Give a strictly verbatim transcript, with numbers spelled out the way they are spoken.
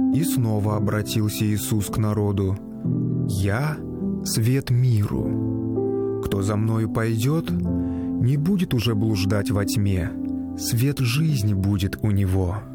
И снова обратился Иисус к народу: «Я — свет миру. Кто за Мною пойдет, не будет уже блуждать во тьме, свет жизни будет у него».